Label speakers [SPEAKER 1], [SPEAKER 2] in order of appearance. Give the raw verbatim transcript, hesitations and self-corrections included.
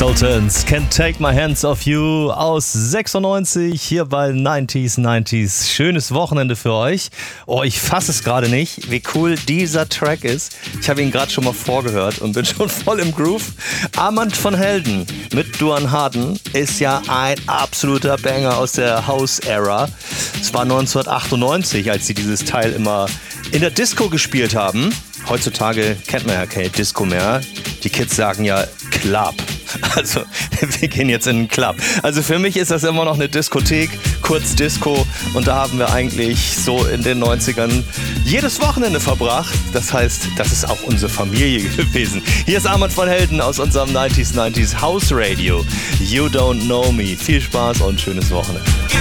[SPEAKER 1] Sultans, Can't Take My Hands Off You aus sechsundneunzig hier bei neunziger neunzig. Schönes Wochenende für euch. Oh, ich fasse es gerade nicht, wie cool dieser Track ist. Ich habe ihn gerade schon mal vorgehört und bin schon voll im Groove. Armand van Helden mit Duan Harden ist ja ein absoluter Banger aus der House-Era. Es war neunzehnhundertachtundneunzig, als sie dieses Teil immer in der Disco gespielt haben. Heutzutage kennt man ja keine Disco mehr. Die Kids sagen ja Club. Also, wir gehen jetzt in einen Club. Also für mich ist das immer noch eine Diskothek, kurz Disco. Und da haben wir eigentlich so in den neunzigern jedes Wochenende verbracht. Das heißt, das ist auch unsere Familie gewesen. Hier ist Armand van Helden aus unserem neunziger neunzig House Radio. You Don't Know Me. Viel Spaß und schönes Wochenende.